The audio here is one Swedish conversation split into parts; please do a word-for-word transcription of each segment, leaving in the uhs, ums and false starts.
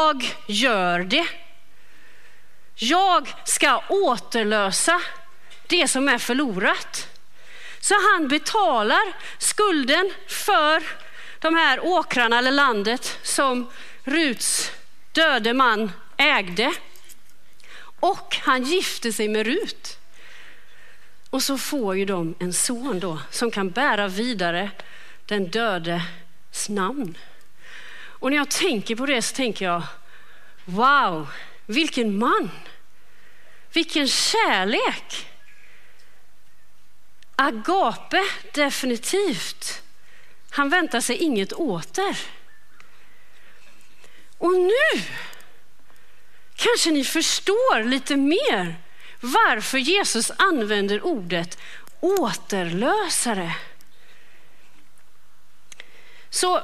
jag gör det. Jag ska återlösa det som är förlorat. Så han betalar skulden för de här åkrarna eller landet som Ruts döde man ägde. Och han gifte sig med Rut. Och så får ju de en son då som kan bära vidare den dödes namn. Och när jag tänker på det så tänker jag, wow, vilken man. Vilken kärlek. Agape, definitivt. Han väntar sig inget åter. Och nu kanske ni förstår lite mer varför Jesus använder ordet återlösare. Så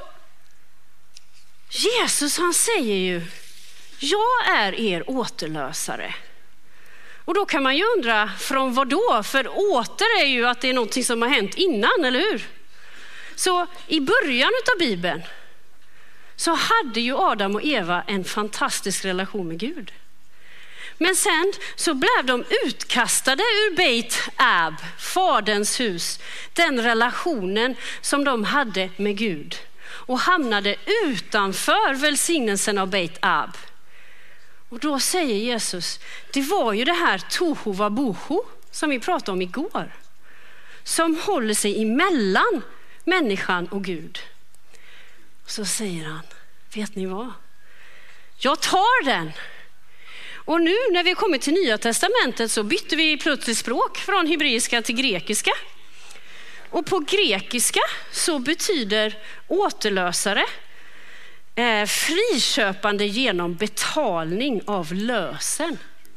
Jesus, han säger ju, jag är er återlösare. Och då kan man ju undra, från vad då? För åter är ju att det är någonting som har hänt innan, eller hur? Så i början av Bibeln så hade ju Adam och Eva en fantastisk relation med Gud. Men sen så blev de utkastade ur Beit Ab, faderns hus, den relationen som de hade med Gud, och hamnade utanför välsignelsen av Beit Ab. Och då säger Jesus, det var ju det här tohu vabohu som vi pratade om igår, som håller sig emellan människan och Gud. Och så säger han, vet ni vad? Jag tar den. Och nu när vi kommer till Nya testamentet så bytte vi plötsligt språk från hebreiska till grekiska. Och på grekiska så betyder återlösare eh, friköpande genom betalning av lösen.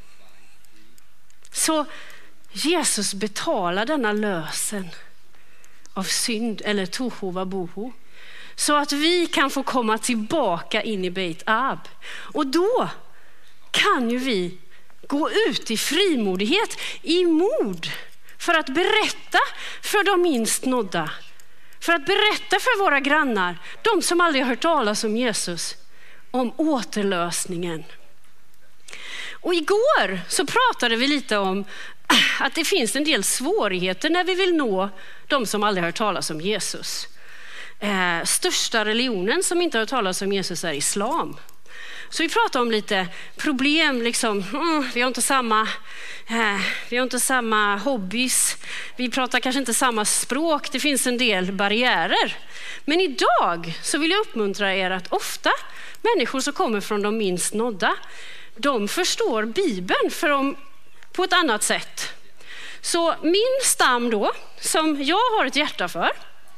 Så Jesus betalar denna lösen av synd, eller tohu vabohu, så att vi kan få komma tillbaka in i Beit Ab. Och då kan ju vi gå ut i frimodighet, i mod, för att berätta för de minst nådda. För att berätta för våra grannar, de som aldrig har hört talas om Jesus, om återlösningen. Och igår så pratade vi lite om att det finns en del svårigheter när vi vill nå de som aldrig har hört talas om Jesus. Eh, största religionen som inte har hört talas om Jesus är islam. Så vi pratar om lite problem, liksom, mm, vi har inte samma eh, vi har inte samma hobbies, vi pratar kanske inte samma språk, det finns en del barriärer. Men idag så vill jag uppmuntra er att ofta människor som kommer från de minst nådda, de förstår Bibeln för dem på ett annat sätt. Så min stam då, som jag har ett hjärta för,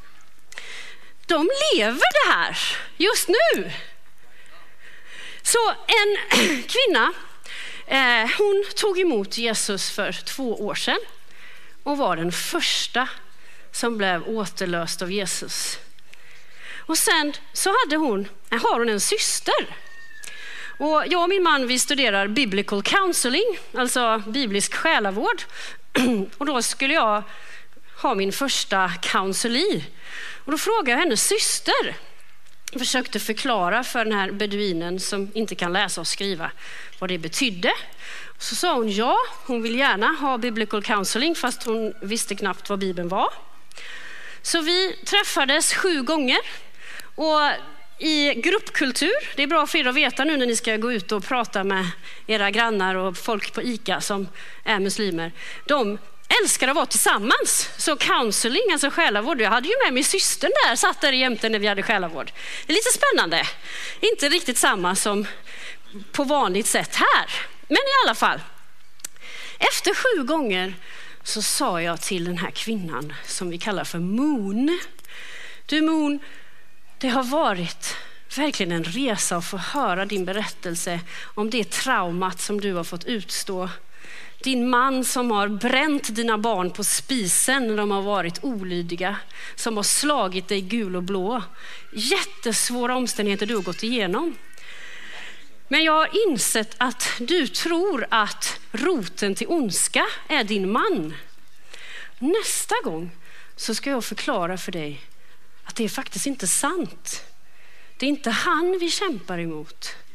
de lever det här just nu. Så en kvinna, eh, hon tog emot Jesus för två år sedan och var den första som blev återlöst av Jesus. Och sen så hade hon, har hon en syster. Och jag och min man, vi studerar biblical counseling, alltså biblisk själavård. Och då skulle jag ha min första counseli. Och då frågade jag hennes syster. Jag försökte förklara för den här beduinen som inte kan läsa och skriva vad det betydde. Och så sa hon ja, hon vill gärna ha biblical counseling fast hon visste knappt vad Bibeln var. Så vi träffades sju gånger. Och i gruppkultur, det är bra för er att veta nu när ni ska gå ut och prata med era grannar och folk på ICA som är muslimer. De älskar att vara tillsammans. Så counseling, alltså själavård. Jag hade ju med min syster där, satt där jämte när vi hade själavård. Det är lite spännande. Inte riktigt samma som på vanligt sätt här. Men i alla fall. Efter sju gånger så sa jag till den här kvinnan som vi kallar för Moon. Du Moon, det har varit verkligen en resa att få höra din berättelse om det traumat som du har fått utstå. Din man som har bränt dina barn på spisen när de har varit olydiga. Som har slagit dig gul och blå. Jättesvåra omständigheter du har gått igenom. Men jag har insett att du tror att roten till ondska är din man. Nästa gång så ska jag förklara för dig att det är faktiskt inte sant. Det är inte han vi kämpar emot.